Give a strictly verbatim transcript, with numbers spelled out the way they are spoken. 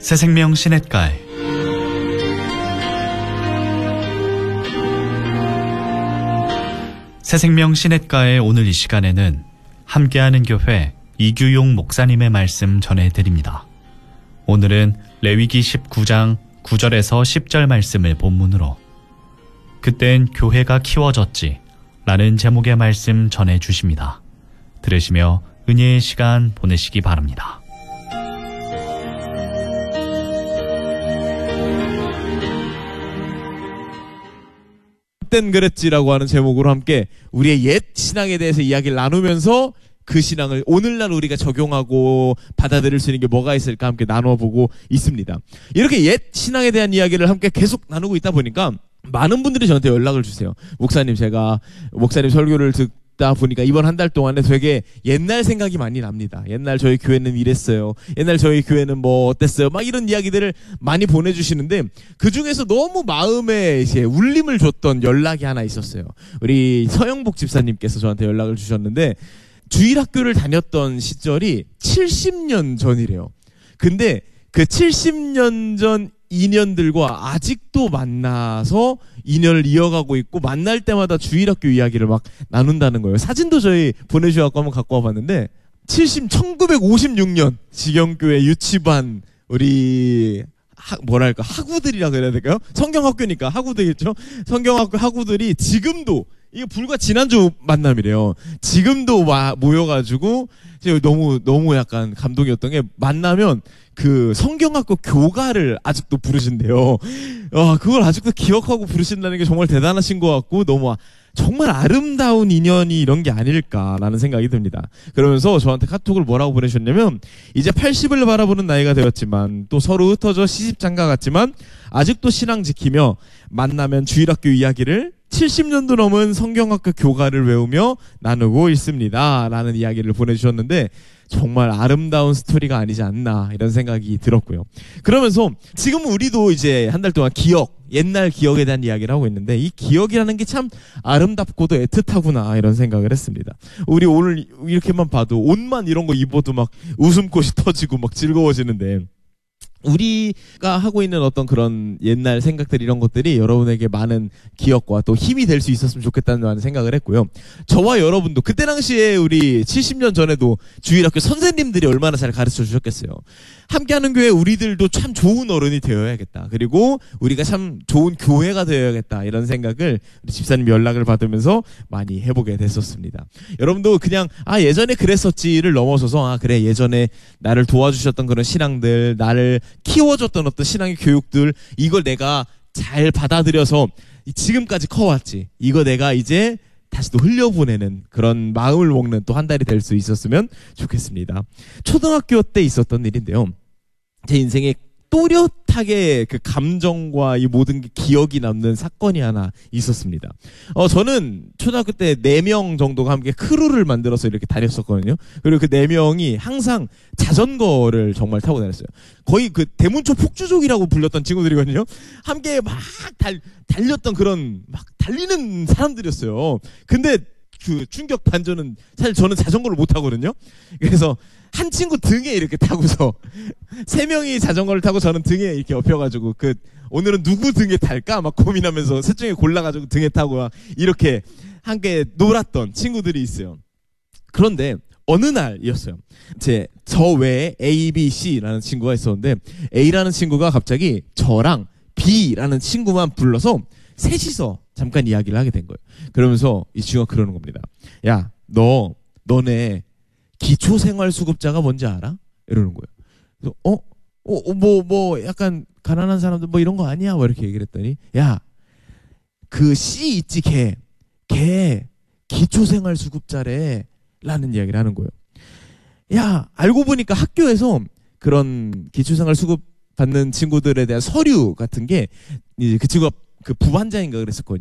새생명 시냇가에 새생명 시냇가의 오늘 이 시간에는 함께하는 교회 이규용 목사님의 말씀 전해드립니다. 오늘은 레위기 십구 장 구 절에서 십 절 말씀을 본문으로 그땐 교회가 키워졌지 라는 제목의 말씀 전해주십니다. 들으시며 은혜의 시간 보내시기 바랍니다. 그땐 그랬지라고 하는 제목으로 함께 우리의 옛 신앙에 대해서 이야기를 나누면서 그 신앙을 오늘날 우리가 적용하고 받아들일 수 있는 게 뭐가 있을까 함께 나눠보고 있습니다. 이렇게 옛 신앙에 대한 이야기를 함께 계속 나누고 있다 보니까 많은 분들이 저한테 연락을 주세요. 목사님, 제가 목사님 설교를 듣다 보니까 이번 한 달 동안에 되게 옛날 생각이 많이 납니다. 옛날 저희 교회는 이랬어요. 옛날 저희 교회는 뭐 어땠어요. 막 이런 이야기들을 많이 보내주시는데 그 중에서 너무 마음에 이제 울림을 줬던 연락이 하나 있었어요. 우리 서영복 집사님께서 저한테 연락을 주셨는데 주일학교를 다녔던 시절이 칠십 년 전이래요. 근데 그 칠십 년 전 인연들과 아직도 만나서 인연을 이어가고 있고 만날 때마다 주일학교 이야기를 막 나눈다는 거예요. 사진도 저희 보내주셔서 한번 갖고 와봤는데 천구백오십육 년 지경교회 유치반 우리 하, 뭐랄까 학우들이라 그래야 될까요? 성경학교니까 학우들이겠죠? 성경학교 학우들이 지금도 이게 불과 지난주 만남이래요. 지금도 와, 모여가지고 너무 너무 약간 감동이었던 게 만나면 그 성경학교 교가를 아직도 부르신대요. 아, 그걸 아직도 기억하고 부르신다는 게 정말 대단하신 것 같고 너무 정말 아름다운 인연이 이런 게 아닐까라는 생각이 듭니다. 그러면서 저한테 카톡을 뭐라고 보내셨냐면 이제 팔십을 바라보는 나이가 되었지만 또 서로 흩어져 시집장가 같지만 아직도 신앙 지키며 만나면 주일학교 이야기를 칠십 년도 넘은 성경학교 교가를 외우며 나누고 있습니다. 라는 이야기를 보내주셨는데 정말 아름다운 스토리가 아니지 않나 이런 생각이 들었고요. 그러면서 지금 우리도 이제 한 달 동안 기억, 옛날 기억에 대한 이야기를 하고 있는데 이 기억이라는 게 참 아름답고도 애틋하구나 이런 생각을 했습니다. 우리 오늘 이렇게만 봐도 옷만 이런 거 입어도 막 웃음꽃이 터지고 막 즐거워지는데 우리가 하고 있는 어떤 그런 옛날 생각들 이런 것들이 여러분에게 많은 기억과 또 힘이 될 수 있었으면 좋겠다는 생각을 했고요. 저와 여러분도 그때 당시에 우리 칠십 년 전에도 주일학교 선생님들이 얼마나 잘 가르쳐 주셨겠어요. 함께하는 교회 우리들도 참 좋은 어른이 되어야겠다. 그리고 우리가 참 좋은 교회가 되어야겠다. 이런 생각을 우리 집사님 연락을 받으면서 많이 해보게 됐었습니다. 여러분도 그냥 아 예전에 그랬었지를 넘어서서 아 그래 예전에 나를 도와주셨던 그런 신앙들 나를 키워줬던 어떤 신앙의 교육들 이걸 내가 잘 받아들여서 지금까지 커왔지. 이거 내가 이제 다시 또 흘려보내는 그런 마음을 먹는 또 한 달이 될 수 있었으면 좋겠습니다. 초등학교 때 있었던 일인데요. 제 인생에 또렷하게 그 감정과 이 모든 게 기억이 남는 사건이 하나 있었습니다. 어, 저는 초등학교 때 네 명 정도가 함께 크루를 만들어서 이렇게 다녔었거든요. 그리고 그 네 명이 항상 자전거를 정말 타고 다녔어요. 거의 그 대문초 폭주족이라고 불렸던 친구들이거든요. 함께 막 달, 달렸던 그런 막 달리는 사람들이었어요. 근데 그 충격 반전은 사실 저는 자전거를 못 타거든요. 그래서 한 친구 등에 이렇게 타고서 세 명이 자전거를 타고 저는 등에 이렇게 엎여가지고 그 오늘은 누구 등에 탈까 막 고민하면서 셋 중에 골라가지고 등에 타고 이렇게 함께 놀았던 친구들이 있어요. 그런데 어느 날이었어요. 제 저 외에 A, B, C라는 친구가 있었는데 A라는 친구가 갑자기 저랑 B라는 친구만 불러서 셋이서 잠깐 이야기를 하게 된 거예요. 그러면서 이 친구가 그러는 겁니다. 야, 너, 너네 기초생활수급자가 뭔지 알아? 이러는 거예요. 그래서 어? 어, 뭐, 뭐, 약간 가난한 사람들 뭐 이런 거 아니야? 뭐 이렇게 얘기를 했더니 야, 그 C 있지, 걔. 걔 기초생활수급자래. 라는 이야기를 하는 거예요. 야, 알고 보니까 학교에서 그런 기초생활수급 받는 친구들에 대한 서류 같은 게 이제 그 친구가 그 부반장인가 그랬었거든요.